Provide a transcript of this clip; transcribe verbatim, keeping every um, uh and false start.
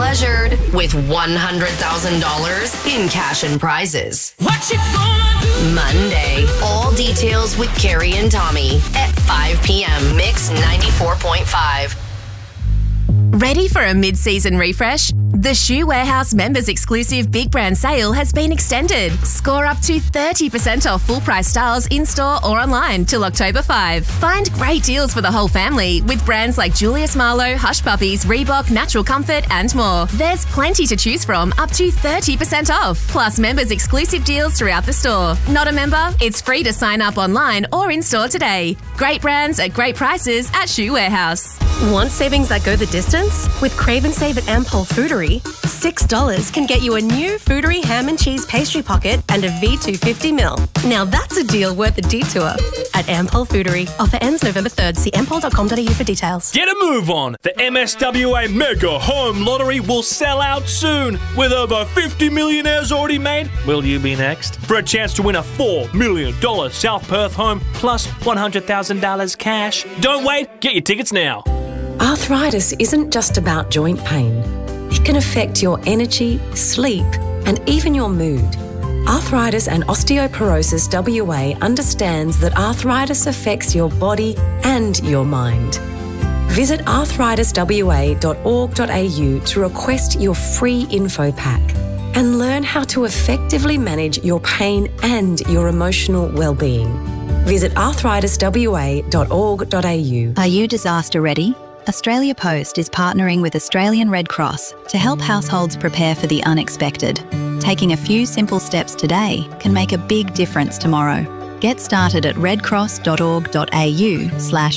pleasured with one hundred thousand dollars in cash and prizes. What you gonna do? Monday, all details with Carrie and Tommy at five p.m. Mix ninety-four point five. Ready for a mid-season refresh? The Shoe Warehouse members exclusive Big Brand Sale has been extended. Score up to thirty percent off full price styles in-store or online till October fifth. Find great deals for the whole family with brands like Julius Marlowe, Hush Puppies, Reebok, Natural Comfort and more. There's plenty to choose from, up to thirty percent off. Plus members exclusive deals throughout the store. Not a member? It's free to sign up online or in-store today. Great brands at great prices at Shoe Warehouse. Want savings that go the distance? With Crave and Save at Ampol Foodery, six dollars can get you a new Foodery ham and cheese pastry pocket and a V two fifty mil. Now that's a deal worth a detour. At Ampol Foodery. Offer ends November third. See ampol dot com dot a u for details. Get a move on! The M S W A Mega Home Lottery will sell out soon. With over fifty millionaires already made, will you be next? For a chance to win a four million dollars South Perth home plus one hundred thousand dollars cash. Don't wait, get your tickets now. Arthritis isn't just about joint pain. It can affect your energy, sleep, and even your mood. Arthritis and Osteoporosis W A understands that arthritis affects your body and your mind. Visit arthritis w a dot org dot a u to request your free info pack and learn how to effectively manage your pain and your emotional well-being. Visit arthritis w a dot org dot a u. Are you disaster ready? Australia Post is partnering with Australian Red Cross to help households prepare for the unexpected. Taking a few simple steps today can make a big difference tomorrow. Get started at redcross dot org dot a u slash